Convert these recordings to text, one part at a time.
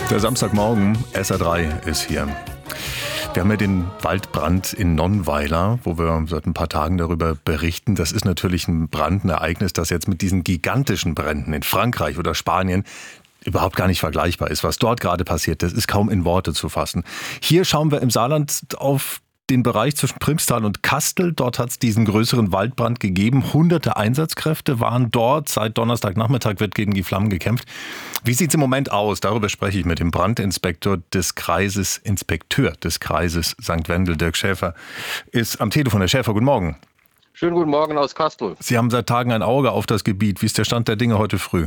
Der Samstagmorgen, SR3 ist hier. Wir haben ja den Waldbrand in Nonnweiler, wo wir seit ein paar Tagen darüber berichten. Das ist natürlich ein Ereignis, das jetzt mit diesen gigantischen Bränden in Frankreich oder Spanien überhaupt gar nicht vergleichbar ist. Was dort gerade passiert, das ist kaum in Worte zu fassen. Hier schauen wir im Saarland auf den Bereich zwischen Primstal und Kastel. Dort hat es diesen größeren Waldbrand gegeben. Hunderte Einsatzkräfte waren dort. Seit Donnerstagnachmittag wird gegen die Flammen gekämpft. Wie sieht es im Moment aus? Darüber spreche ich mit dem Brandinspektor des Kreises, Inspekteur des Kreises St. Wendel. Dirk Schäfer ist am Telefon. Herr Schäfer, guten Morgen. Schönen guten Morgen aus Kastel. Sie haben seit Tagen ein Auge auf das Gebiet. Wie ist der Stand der Dinge heute früh?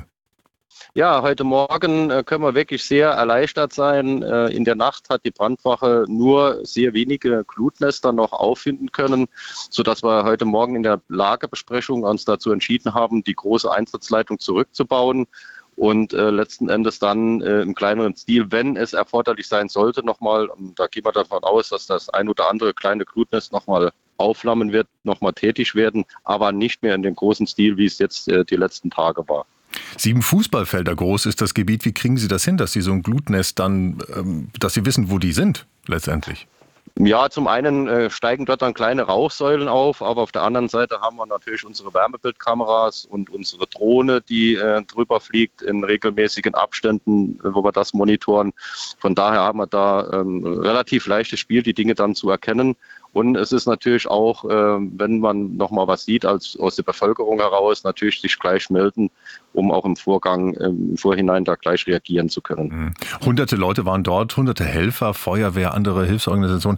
Ja, heute Morgen können wir wirklich sehr erleichtert sein. In der Nacht hat die Brandwache nur sehr wenige Glutnester noch auffinden können, sodass wir heute Morgen in der Lagebesprechung uns dazu entschieden haben, die große Einsatzleitung zurückzubauen und letzten Endes dann im kleineren Stil, wenn es erforderlich sein sollte, nochmal, da gehen wir davon aus, dass das ein oder andere kleine Glutnest nochmal aufflammen wird, nochmal tätig werden, aber nicht mehr in dem großen Stil, wie es jetzt die letzten Tage war. 7 Fußballfelder groß ist das Gebiet. Wie kriegen Sie das hin, dass Sie so ein Glutnest dann, dass Sie wissen, wo die sind letztendlich? Ja, zum einen steigen dort dann kleine Rauchsäulen auf, aber auf der anderen Seite haben wir natürlich unsere Wärmebildkameras und unsere Drohne, die drüber fliegt in regelmäßigen Abständen, wo wir das monitoren. Von daher haben wir da relativ leichtes Spiel, die Dinge dann zu erkennen. Und es ist natürlich auch, wenn man nochmal was sieht aus der Bevölkerung heraus, natürlich sich gleich melden, um auch im Vorhinein da gleich reagieren zu können. Hunderte Leute waren dort, hunderte Helfer, Feuerwehr, andere Hilfsorganisationen,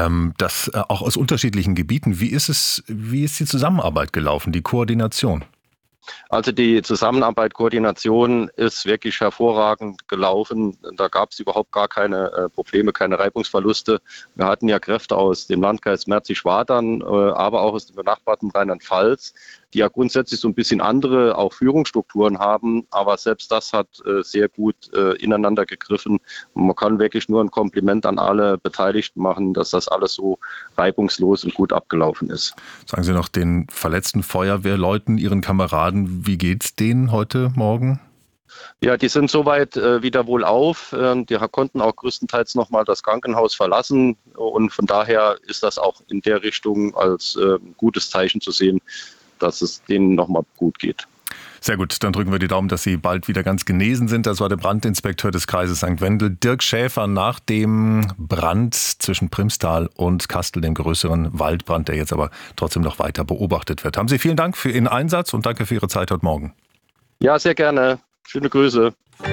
das auch aus unterschiedlichen Gebieten. Wie ist die Zusammenarbeit gelaufen, die Koordination? Also die Zusammenarbeit, Koordination ist wirklich hervorragend gelaufen. Da gab es überhaupt gar keine Probleme, keine Reibungsverluste. Wir hatten ja Kräfte aus dem Landkreis Merzig-Schwadern, aber auch aus dem benachbarten Rheinland-Pfalz, die ja grundsätzlich so ein bisschen andere auch Führungsstrukturen haben. Aber selbst das hat sehr gut ineinander gegriffen. Und man kann wirklich nur ein Kompliment an alle Beteiligten machen, dass das alles so reibungslos und gut abgelaufen ist. Sagen Sie noch den verletzten Feuerwehrleuten, Ihren Kameraden, wie geht's denen heute Morgen? Ja, die sind soweit wieder wohlauf. Die konnten auch größtenteils nochmal das Krankenhaus verlassen. Und von daher ist das auch in der Richtung als gutes Zeichen zu sehen, dass es denen nochmal gut geht. Sehr gut, dann drücken wir die Daumen, dass Sie bald wieder ganz genesen sind. Das war der Brandinspekteur des Kreises St. Wendel, Dirk Schäfer, nach dem Brand zwischen Primstal und Kastel, dem größeren Waldbrand, der jetzt aber trotzdem noch weiter beobachtet wird. Haben Sie vielen Dank für Ihren Einsatz und danke für Ihre Zeit heute Morgen. Ja, sehr gerne. Schöne Grüße.